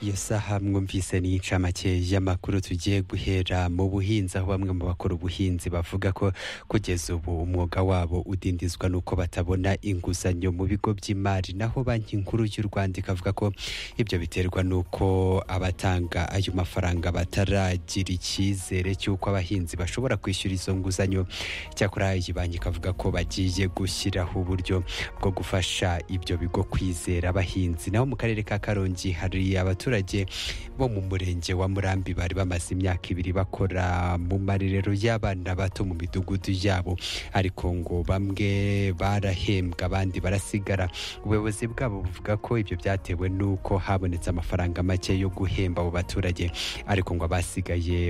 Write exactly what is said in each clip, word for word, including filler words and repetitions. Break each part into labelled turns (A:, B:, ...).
A: iyo saha mwumvise ni incamake y'amakuru tugiye guhera mu buhinzi, aho bamwe mu bakora ubuhinzi bavuga ko kugeza ubu umwuga wabo udindizwa nuko batabona inguzanyo mu bigo by'imari, naho banki nkuru y'u Rwanda ikavuga ko ibyo biterwa nuko abatanga ayo mafaranga bataragira icyizere cy'uko abahinzi bashobora kwishyura izo nguzanyo. Cyakora iyi banki ikavuga ko bagiye gushyiraho uburyo bwo gufasha ibyo bigo kwizera abahinzi. Naho mu karere ka Karongi hari abaturage bo mu murenge wa Murambi bari bamaze imyaka ibiri bakora mu marerero y'abana bato mu midugudu yabo, ariko ngo bamwe barahembwa abandi barasigara. Ubuyobozi bwabo buvuga ko ibyo byatewe nuko habonetse amafaranga make yo guhemba abo baturage, ariko ngo abasigaye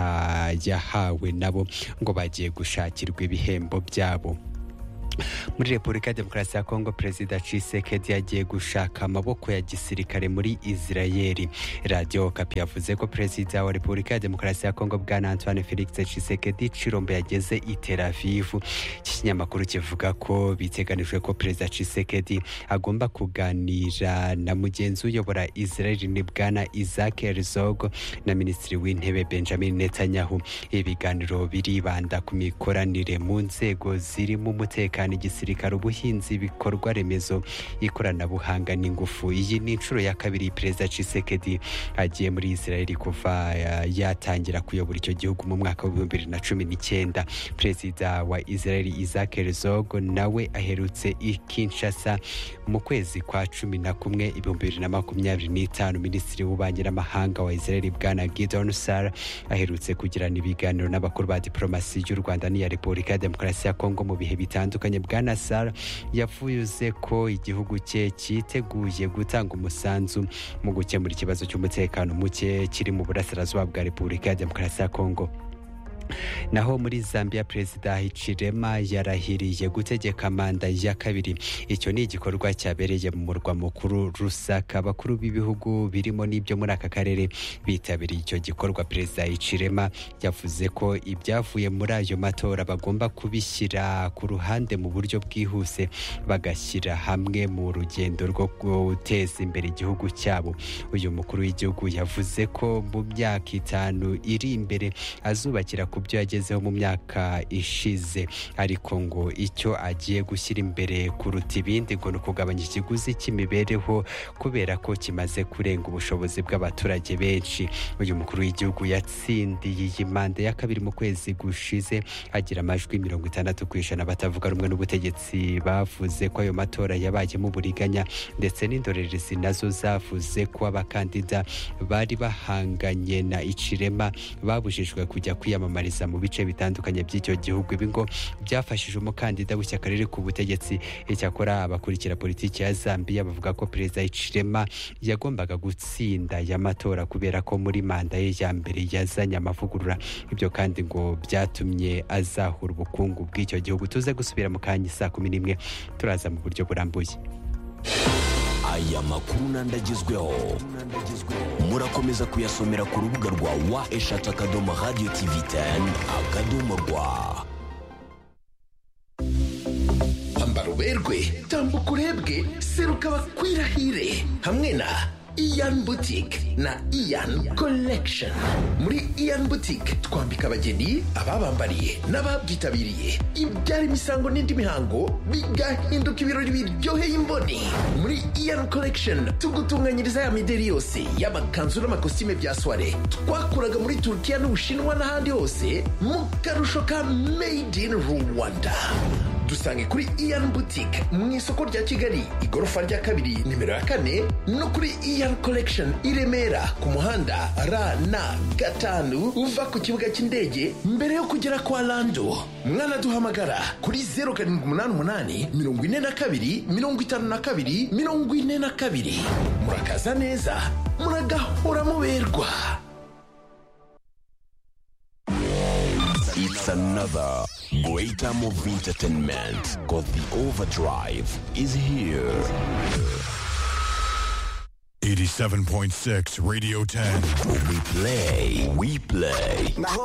A: batayahawe nabo ngo bagiye gushakirwa ibihembo byabo. Muri Repubulika ya Demokarasi ya Kongo, Perezida Tshisekedi yagiye gushaka amaboko ya gisirikare muri Israeli. Radio Okapi yavuze ko Perezida wa Repubulika ya Demokarasi ya Kongo Bwana Antoine Felix Tshisekedi Chilombo yageze i Tel Aviv. Iki kinyamakuru kivuga ko biteganijwe ko Perezida Tshisekedi agomba kuganira na mugenzi uyobora Israeli ni Bwana Isaac Herzog na Minisitiri w'Intebe Benjamin Netanyahu. Ibiganiro biribanda ku mikoranire mu nzego ziri mu mutekano, igisirikare, ubuhinzi, ibikorwa remezo, ikoranabuhanga n'ingufu. Iyi ni inshuro ya kabiri Perezida Tshisekedi agiye muri Israeli kuva yatangira kuyobora icyo gihugu mu mwaka wa bibiri na cumi n'icyenda. Perezida wa Israeli Isaac Herzog nawe aherutse i Kinshasa mu kwezi kwa cumi na kumwe ibihumbi bibiri na makumyabiri n'itanu. Minisitiri w'ububanyi n'amahanga wa Israeli Bwana Gideon Sar aherutse kugirana ibiganiro n'abakuru ba diplomasi y'u Rwanda n'iya Repubulika ya Demokarasi ya Kongo mu bihe bitandukanye. Bwana Sar yavuze ko igihugu cye cyiteguye gutanga umusanzu mu gukemura ikibazo cy'umutekano muke kiri mu burasirazuba bwa Repubulika ya Demokarasi ya Kongo. Naho muri Zambia, Perezida Hichilema yarahiriye gutegeka manda ya kabiri. Icyo ni igikorwa cyabereye mu murwa mukuru Lusaka. Abakuru b'ibihugu birimo n'ibyo muri aka karere bitabiriye icyo gikorwa. Perezida Hichilema yavuze ko ibyavuye muri ayo matora bagomba kubishyira ku ruhande mu buryo bwihuse, bagashyira hamwe mu rugendo rwo guteza imbere igihugu cyabo. Uyu mukuru w'igihugu yavuze ko mu myaka itanu iri imbere azubakira ku byo yagezeho mu myaka ishize, ariko ngo icyo agiye gushyira imbere kuruta ibindi ngo ni ukugabanya ikiguzi cy'imibereho kubera ko kimaze kurenga ubushobozi bw'abaturage benshi. Uyu mukuru w'igihugu yatsindiye iyi manda ya kabiri mu kwezi gushize agira amajwi mirongo itandatu ku ijana. Batavuga rumwe n'ubutegetsi bavuze ko ayo matora yabayemo uburiganya, ndetse n'indorerezi nazo zavuze ko abakandida bari bahanganye na Hichilema babujijwe kujya kwiyamamariza mu bice bitandukanye by'icyo gihugu. Ibi ngo byafashije umukandida w'ishyaka riri ku butegetsi. Icyakora abakurikira politiki ya Zambia bavuga ko Perezida Hichilema yagombaga gutsinda aya matora kubera ko muri manda ye ya mbere yazanye amavugurura. Ibyo kandi ngo byatumye azahura ubukungu bw'icyo gihugu. Tuze gusubira mu kanya saa kumi n'imwe turaza mu buryo burambuye.
B: Aya makuru nandagezweho murakomeza kuyasomera ku rubuga rwa wa eshatu akadomo radio tv teni akadomo rwa. Ambara uberwe, tambuka urebwe, seruka bakwirahire hamwe na Ian Boutique na Ian Collection. Muri Ian Boutique twambika abageni, ababambariye n'ababyitabiriye ibyara imisango n'indi mihango bigahinduka ibirori biryoheye imboni. Muri Ian Collection tugutunganyiriza ya mideri yose y'amakanzu n'amakositime bya soirée twakuraga muri Turkiya n'Ubushinwa n'ahandi hose mu karusho ka Made in Rwanda. Dusange kuri Ian Boutique mu isoko rya Kigali igorofa rya kabiri nimero ya kane, no kuri Ian Collection i Remera ku muhanda R na gatanu uva ku kibuga cy'indege mbere yo kugera kwa Lando. Mwana duhamagara kuri zeru karindwi umunani umunani mirongo ine na kabiri mirongo itanu na kabiri mirongo ine na kabiri. Murakaza neza, muragahora muberwa. It's another great time of entertainment, because the overdrive is here.
C: eighty-seven point six Radio ten.
B: We play, we play.